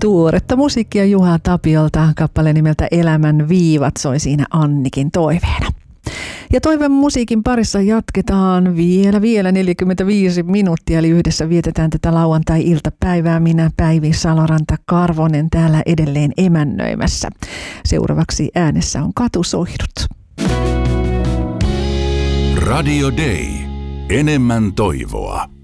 Tuoretta musiikkia Juha Tapiolta, kappale nimeltä Elämän viivat soi siinä Annikin toiveena. Ja toivon musiikin parissa jatketaan vielä 45 minuuttia, eli yhdessä vietetään tätä lauantai-iltapäivää. Minä Päivi Saloranta-Karvonen täällä edelleen emännöimässä. Seuraavaksi äänessä on Katusoihdut. Radio Day. Enemmän toivoa.